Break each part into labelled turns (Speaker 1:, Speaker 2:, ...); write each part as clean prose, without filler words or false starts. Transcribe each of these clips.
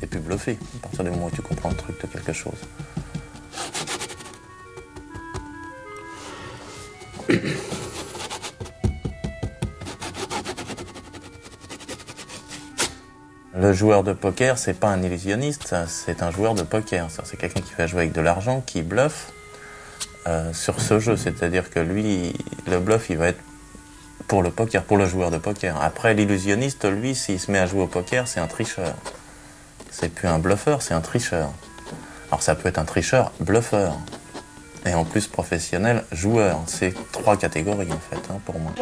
Speaker 1: et puis bluffer, à partir du moment où tu comprends le truc de quelque chose. Le joueur de poker, c'est pas un illusionniste, c'est un joueur de poker. C'est quelqu'un qui va jouer avec de l'argent, qui bluffe sur ce jeu. C'est-à-dire que lui, le bluff, il va être pour le poker, pour le joueur de poker. Après, l'illusionniste, lui, s'il se met à jouer au poker, c'est un tricheur. C'est plus un bluffeur, c'est un tricheur. Alors ça peut être un tricheur bluffeur. Et en plus professionnel, joueur. C'est 3 catégories en fait, pour moi.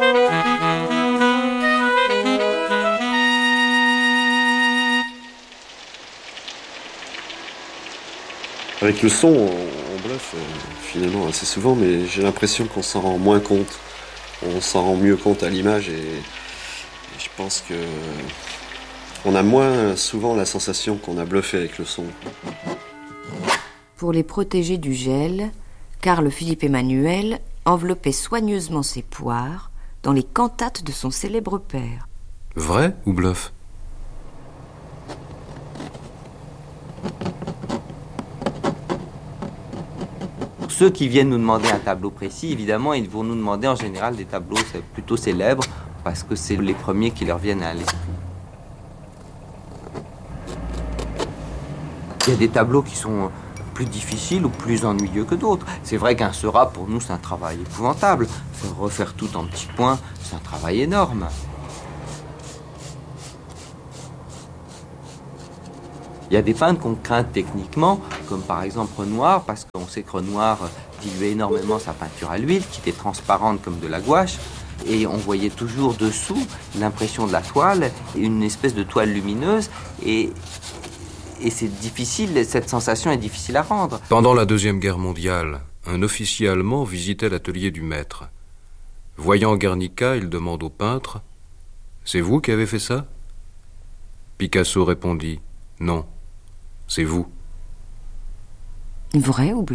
Speaker 2: Avec le son, on bluffe finalement assez souvent, mais j'ai l'impression qu'on s'en rend moins compte. On s'en rend mieux compte à l'image et je pense que on a moins souvent la sensation qu'on a bluffé avec le son.
Speaker 3: Pour les protéger du gel, Carl Philippe Emmanuel enveloppait soigneusement ses poires dans les cantates de son célèbre père.
Speaker 4: Vrai ou bluff ?
Speaker 5: Ceux qui viennent nous demander un tableau précis, évidemment, ils vont nous demander en général des tableaux plutôt célèbres parce que c'est les premiers qui leur viennent à l'esprit. Il y a des tableaux qui sont plus difficiles ou plus ennuyeux que d'autres. C'est vrai qu'un Seurat, pour nous, c'est un travail épouvantable. Refaire tout en petits points, c'est un travail énorme. Il y a des peintres qu'on craint techniquement, comme par exemple Renoir, parce qu'on sait que Renoir diluait énormément sa peinture à l'huile, qui était transparente comme de la gouache, et on voyait toujours dessous l'impression de la toile, une espèce de toile lumineuse, et c'est difficile, cette sensation est difficile à rendre.
Speaker 4: Pendant la Deuxième Guerre mondiale, un officier allemand visitait l'atelier du maître. Voyant Guernica, il demande au peintre « C'est vous qui avez fait ça ?» Picasso répondit « Non, c'est vous. »
Speaker 3: Vrai ou bluff ?